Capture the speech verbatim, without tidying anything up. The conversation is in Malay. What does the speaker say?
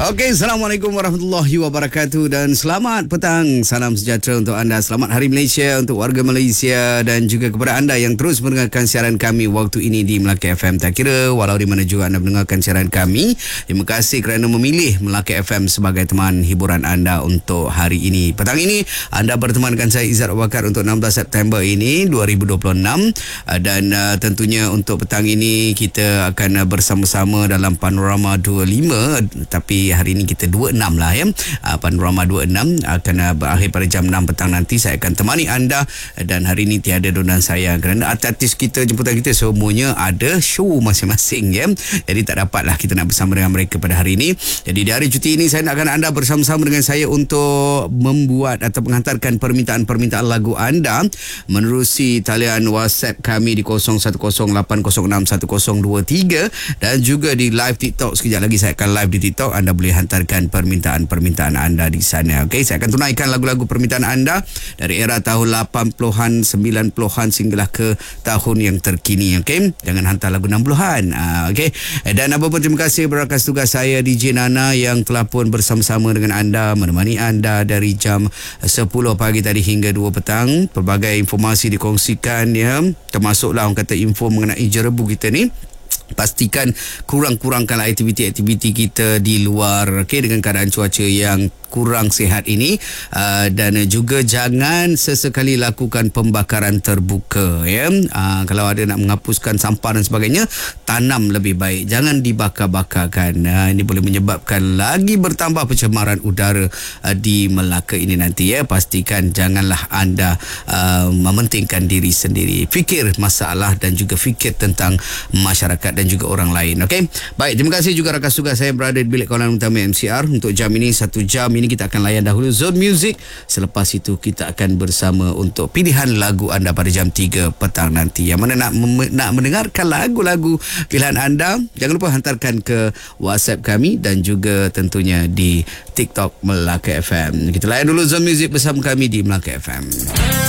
Okey, Assalamualaikum warahmatullahi wabarakatuh dan selamat petang. Salam sejahtera untuk anda. Selamat Hari Malaysia untuk warga Malaysia dan juga kepada anda yang terus mendengarkan siaran kami waktu ini di Melaka F M. Tak kira walau di mana juga anda mendengarkan siaran kami. Terima kasih kerana memilih Melaka F M sebagai teman hiburan anda untuk hari ini. Petang ini anda berteman dengan saya Izzat Abu Bakar untuk enam belas September ini dua ribu dua puluh enam, dan uh, tentunya untuk petang ini kita akan uh, bersama-sama dalam Panorama dua puluh lima, tapi hari ini kita dua puluh enam lah ya. Uh, Panorama dua puluh enam akan uh, berakhir pada jam enam petang nanti. Saya akan temani anda dan hari ini tiada donan saya kerana artis kita, jemputan kita semuanya ada show masing-masing ya. Jadi tak dapatlah kita nak bersama dengan mereka pada hari ini. Jadi di hari cuti ini saya nakkan anda bersama-sama dengan saya untuk membuat atau menghantarkan permintaan-permintaan lagu anda menerusi talian WhatsApp kami di kosong satu kosong lapan kosong enam satu kosong dua tiga dan juga di live TikTok. Sekejap lagi saya akan live di TikTok. Anda boleh hantarkan permintaan-permintaan anda di sana. Okey, saya akan tunaikan lagu-lagu permintaan anda dari era tahun lapan puluhan, sembilan puluhan sehinggalah ke tahun yang terkini. Okey, jangan hantar lagu enam puluhan. Uh, Okey, dan apa pun terima kasih berakas tugas saya D J Nana yang telah pun bersama-sama dengan anda, menemani anda dari jam sepuluh pagi tadi hingga dua petang. Pelbagai informasi dikongsikan ya, termasuklah orang kata info mengenai jerebu kita ni. Pastikan kurang-kurangkanlah aktiviti-aktiviti kita di luar, okey, dengan keadaan cuaca yang kurang sihat ini, uh, dan juga jangan sesekali lakukan pembakaran terbuka ya. Uh, kalau ada nak menghapuskan sampah dan sebagainya, tanam lebih baik, jangan dibakar-bakarkan. Uh, ini boleh menyebabkan lagi bertambah pencemaran udara uh, di Melaka ini nanti ya. Pastikan janganlah anda uh, mementingkan diri sendiri. Fikir masalah dan juga fikir tentang masyarakat dan juga orang lain. Okey. Baik, terima kasih juga rakan tugas saya berada di bilik kawalan utama M C R untuk jam ini. Satu jam ini kita akan layan dahulu Zone Music. Selepas itu kita akan bersama untuk pilihan lagu anda pada jam tiga petang nanti. Yang mana nak mem- nak mendengarkan lagu-lagu pilihan anda, jangan lupa hantarkan ke WhatsApp kami dan juga tentunya di TikTok Melaka F M. Kita layan dulu Zone Music bersama kami di Melaka F M.